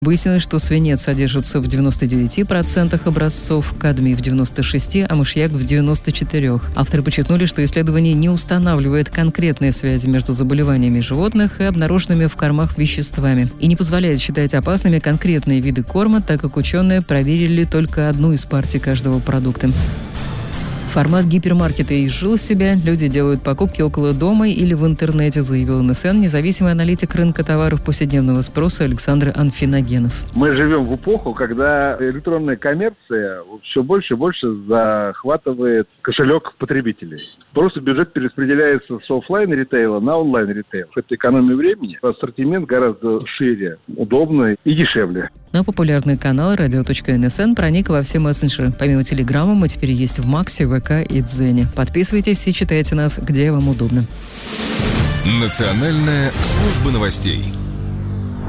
Выяснилось, что свинец содержится в 99% образцов, кадмий в 96%, а мышьяк в 94%. Авторы подчеркнули, что исследование не устанавливает конкретные связи между заболеваниями животных и обнаруженными в кормах веществами и не позволяет считать опасными конкретные виды корма, так как ученые проверили только одну из партий каждого продукта. Формат гипермаркета изжил себя. Люди делают покупки около дома или в интернете, заявил НСН независимый аналитик рынка товаров повседневного спроса Александр Анфиногенов. Мы живем в эпоху, когда электронная коммерция все больше и больше захватывает кошелек потребителей. Просто бюджет перераспределяется с офлайн-ритейла на онлайн-ритейл. Это экономия времени. Ассортимент гораздо шире, удобно и дешевле. На популярный канал radio.nsn проник во все мессенджеры. Помимо Телеграма мы теперь есть в Максе, ВК и Дзене. Подписывайтесь и читайте нас, где вам удобно. Национальная служба новостей.